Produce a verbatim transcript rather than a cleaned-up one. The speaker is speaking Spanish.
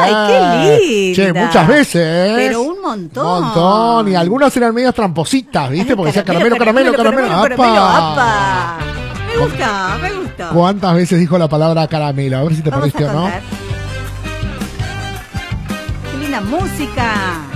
¡Ay, qué linda! Che, muchas veces. Pero un montón. Un montón. Y algunas eran medias trampositas, ¿viste? Porque decía caramelo, caramelo, caramelo. caramelo, ¡Apa! apa. Me gusta, me gusta. ¿Cuántas veces dijo la palabra caramelo? A ver si te Vamos perdiste a o no. contar. ¡Qué linda música!